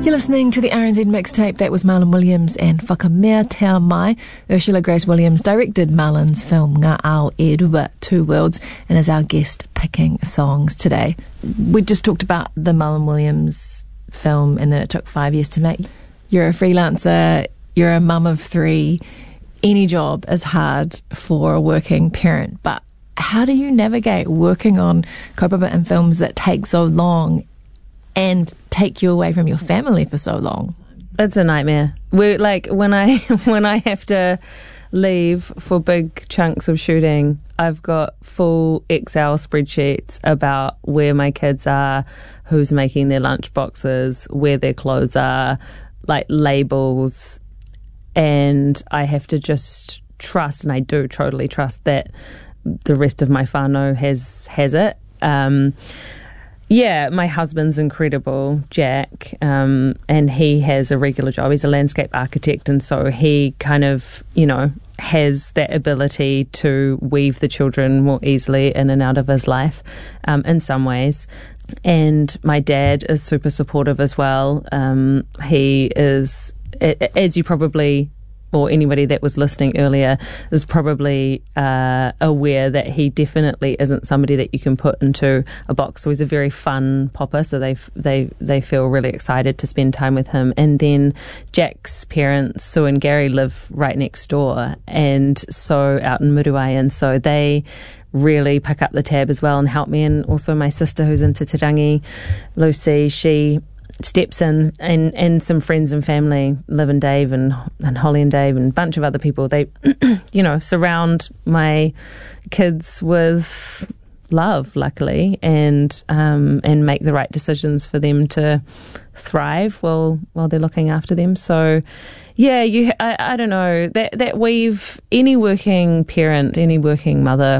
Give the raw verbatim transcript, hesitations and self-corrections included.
You're listening to the R N Z mixtape. That was Marlon Williams and Whakamea Te Mai. Ursula Grace Williams directed Marlon's film Ngā Ao e Rua, Two Worlds, and is our guest picking songs today. We just talked about the Marlon Williams film and that it took five years to make. You're a freelancer, you're a mum of three. Any job is hard for a working parent, but how do you navigate working on kaupapa and films that take so long and take you away from your family for so long? It's a nightmare. We're like when I when I have to leave for big chunks of shooting, I've got full Excel spreadsheets about where my kids are, who's making their lunch boxes, where their clothes are, like labels, and I have to just trust, and I do totally trust that the rest of my whānau has has it. Um, Yeah, my husband's incredible, Jack, um, and he has a regular job. He's a landscape architect, and so he kind of, you know, has that ability to weave the children more easily in and out of his life um, in some ways. And my dad is super supportive as well. Um, he is, as you probably... or anybody that was listening earlier is probably uh, aware that he definitely isn't somebody that you can put into a box. So he's a very fun popper, so they they they feel really excited to spend time with him. And then Jack's parents, Sue and Gary, live right next door, and so out in Muruai, and so they really pick up the tab as well and help me. And also my sister, who's into Te Rangi, Lucy, she steps in, and, and some friends and family, Liv and Dave and, and Holly and Dave and a bunch of other people, they, you know, surround my kids with love, luckily, and um, and make the right decisions for them to thrive while while they're looking after them. So, yeah, you, I, I don't know, that, that we've, any working parent, any working mother